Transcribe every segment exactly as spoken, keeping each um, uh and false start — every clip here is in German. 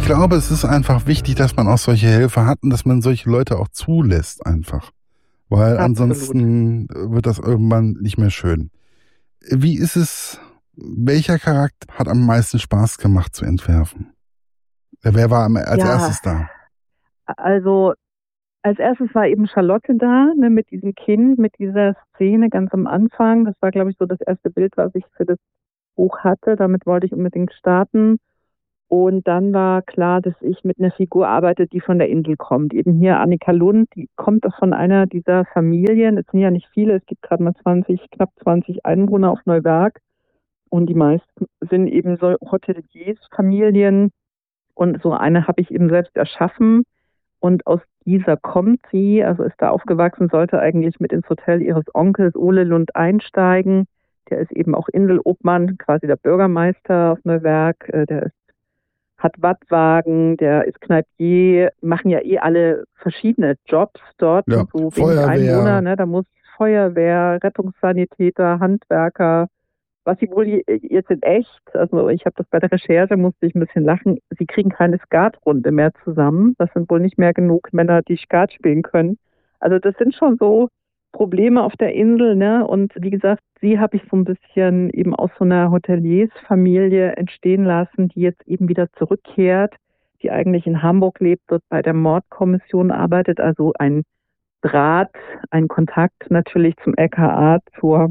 glaube, es ist einfach wichtig, dass man auch solche Helfer hat und dass man solche Leute auch zulässt einfach. Weil Absolut. ansonsten wird das irgendwann nicht mehr schön. Wie ist es, welcher Charakter hat am meisten Spaß gemacht zu entwerfen? Wer war als Ja, erstes da? Also als erstes war eben Charlotte da, ne, mit diesem Kind, mit dieser Szene ganz am Anfang. Das war, glaube ich, so das erste Bild, was ich für das Buch hatte. Damit wollte ich unbedingt starten. Und dann war klar, dass ich mit einer Figur arbeite, die von der Insel kommt. Eben hier Annika Lund, die kommt von einer dieser Familien. Es sind ja nicht viele, es gibt gerade mal zwanzig, knapp zwanzig Einwohner auf Neuwerk. Und die meisten sind eben so Hoteliers, Familien. Und so eine habe ich eben selbst erschaffen. Und aus dieser kommt sie, also ist da aufgewachsen, sollte eigentlich mit ins Hotel ihres Onkels Ole Lund einsteigen. Der ist eben auch Inselobmann, quasi der Bürgermeister auf Neuwerk. Der ist hat Wattwagen, der ist Kneipier, machen ja eh alle verschiedene Jobs dort. Ja, und so Feuerwehr. wenig Einwohner, ne? Da muss Feuerwehr, Rettungssanitäter, Handwerker, was sie wohl jetzt in echt, also ich habe das bei der Recherche, musste ich ein bisschen lachen, sie kriegen keine Skatrunde mehr zusammen. Das sind wohl nicht mehr genug Männer, die Skat spielen können. Also das sind schon so Probleme auf der Insel, ne? Und wie gesagt, sie habe ich so ein bisschen eben aus so einer Hoteliersfamilie entstehen lassen, die jetzt eben wieder zurückkehrt, die eigentlich in Hamburg lebt, dort bei der Mordkommission arbeitet, also ein Draht, ein Kontakt natürlich zum L K A, zur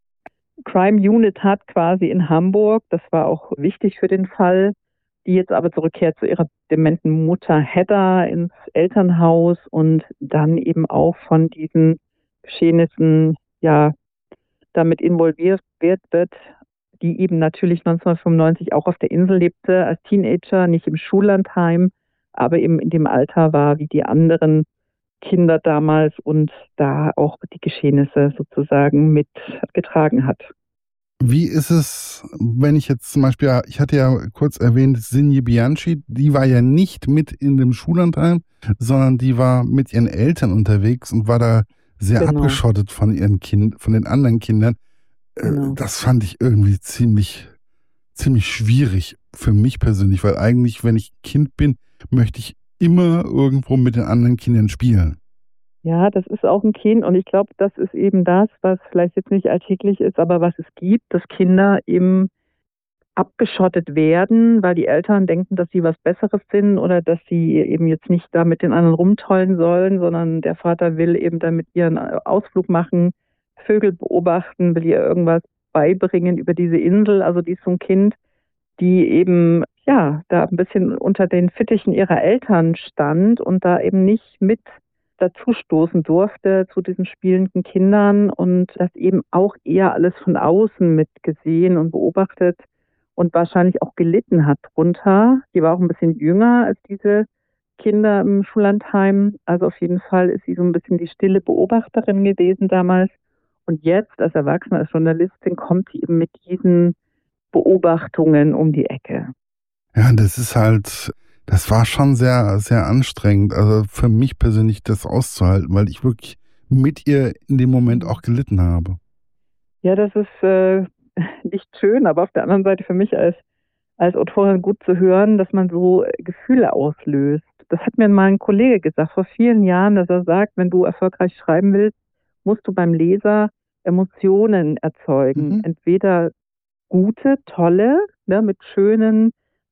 Crime Unit hat quasi in Hamburg. Das war auch wichtig für den Fall, die jetzt aber zurückkehrt zu ihrer dementen Mutter Hedda ins Elternhaus und dann eben auch von diesen Geschehnissen ja damit involviert wird, die eben natürlich neunzehnhundertfünfundneunzig auch auf der Insel lebte, als Teenager, nicht im Schullandheim, aber eben in dem Alter war wie die anderen Kinder damals und da auch die Geschehnisse sozusagen mitgetragen hat. Wie ist es, wenn ich jetzt zum Beispiel, ich hatte ja kurz erwähnt, Sinje Bianchi, die war ja nicht mit in dem Schullandheim, sondern die war mit ihren Eltern unterwegs und war da sehr Genau. abgeschottet von ihren Kind, von den anderen Kindern. Genau. Das fand ich irgendwie ziemlich, ziemlich schwierig für mich persönlich, weil eigentlich, wenn ich Kind bin, möchte ich immer irgendwo mit den anderen Kindern spielen. Ja, das ist auch ein Kind und ich glaube, das ist eben das, was vielleicht jetzt nicht alltäglich ist, aber was es gibt, dass Kinder eben abgeschottet werden, weil die Eltern denken, dass sie was Besseres sind oder dass sie eben jetzt nicht da mit den anderen rumtollen sollen, sondern der Vater will eben dann mit ihr einen Ausflug machen, Vögel beobachten, will ihr irgendwas beibringen über diese Insel. Also die ist so ein Kind, die eben ja da ein bisschen unter den Fittichen ihrer Eltern stand und da eben nicht mit dazustoßen durfte zu diesen spielenden Kindern und das eben auch eher alles von außen mitgesehen und beobachtet und wahrscheinlich auch gelitten hat drunter. Die war auch ein bisschen jünger als diese Kinder im Schullandheim. Also auf jeden Fall ist sie so ein bisschen die stille Beobachterin gewesen damals. Und jetzt als Erwachsene, als Journalistin, kommt sie eben mit diesen Beobachtungen um die Ecke. Ja, das ist halt, das war schon sehr, sehr anstrengend. Also für mich persönlich das auszuhalten, weil ich wirklich mit ihr in dem Moment auch gelitten habe. Ja, das ist äh, nicht schön, aber auf der anderen Seite für mich als, als Autorin gut zu hören, dass man so Gefühle auslöst. Das hat mir mal ein Kollege gesagt vor vielen Jahren, dass er sagt, wenn du erfolgreich schreiben willst, musst du beim Leser Emotionen erzeugen. Mhm. Entweder gute, tolle, ne, mit schönen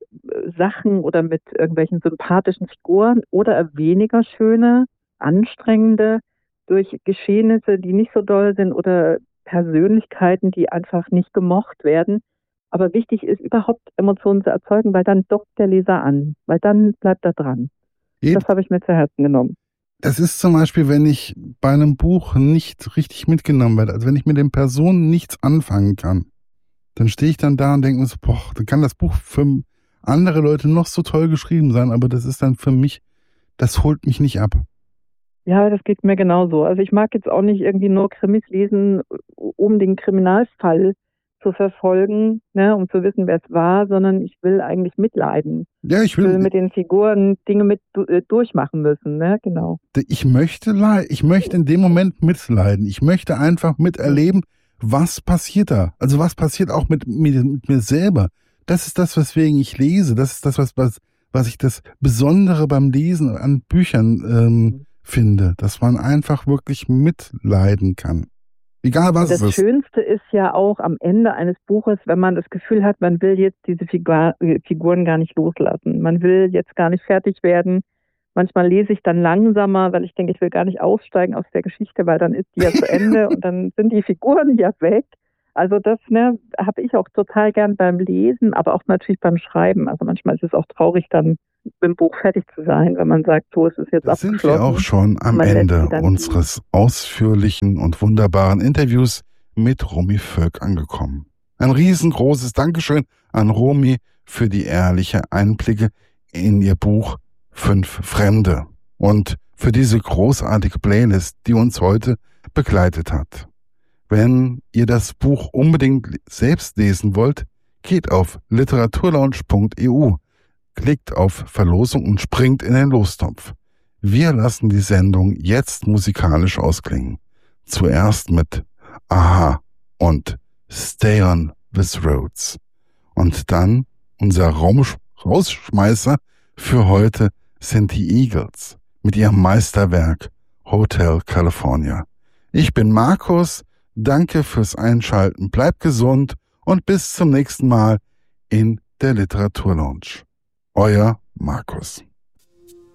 Sachen oder mit irgendwelchen sympathischen Figuren oder weniger schöne, anstrengende durch Geschehnisse, die nicht so doll sind oder Persönlichkeiten, die einfach nicht gemocht werden. Aber wichtig ist, überhaupt Emotionen zu erzeugen, weil dann dockt der Leser an, weil dann bleibt er dran. Eben. Das habe ich mir zu Herzen genommen. Das ist zum Beispiel, wenn ich bei einem Buch nicht richtig mitgenommen werde, also wenn ich mit den Personen nichts anfangen kann, dann stehe ich dann da und denke mir so, boah, dann kann das Buch für andere Leute noch so toll geschrieben sein, aber das ist dann für mich, das holt mich nicht ab. Ja, das geht mir genauso. Also ich mag jetzt auch nicht irgendwie nur Krimis lesen, um den Kriminalfall zu verfolgen, ne, um zu wissen, wer es war, sondern ich will eigentlich mitleiden. Ja, ich will, ich will mit den Figuren Dinge mit äh, durchmachen müssen, ne, genau. Ich möchte leiden, ich möchte in dem Moment mitleiden. Ich möchte einfach miterleben, was passiert da. Also was passiert auch mit mir, mit mir selber. Das ist das, weswegen ich lese. Das ist das, was, was, was ich das Besondere beim Lesen an Büchern ähm, finde, dass man einfach wirklich mitleiden kann. Egal was das es ist. Das Schönste ist ja auch am Ende eines Buches, wenn man das Gefühl hat, man will jetzt diese Figur, Figuren gar nicht loslassen. Man will jetzt gar nicht fertig werden. Manchmal lese ich dann langsamer, weil ich denke, ich will gar nicht aussteigen aus der Geschichte, weil dann ist die ja zu Ende und dann sind die Figuren ja weg. Also das ne, habe ich auch total gern beim Lesen, aber auch natürlich beim Schreiben. Also manchmal ist es auch traurig, dann mit dem Buch fertig zu sein, wenn man sagt, so ist es jetzt abgeschlossen. Sind wir auch schon am Ende unseres ausführlichen und wunderbaren Interviews mit Romy Völk angekommen. Ein riesengroßes Dankeschön an Romy für die ehrlichen Einblicke in ihr Buch Fünf Fremde und für diese großartige Playlist, die uns heute begleitet hat. Wenn ihr das Buch unbedingt selbst lesen wollt, geht auf literaturlaunch punkt e u, klickt auf Verlosung und springt in den Lostopf. Wir lassen die Sendung jetzt musikalisch ausklingen. Zuerst mit Aha und Stay on These Roads. Und dann unser Raumsch- Rausschmeißer für heute sind die Eagles mit ihrem Meisterwerk Hotel California. Ich bin Markus, danke fürs Einschalten, bleibt gesund und bis zum nächsten Mal in der Literaturlaunch. Euer Markus.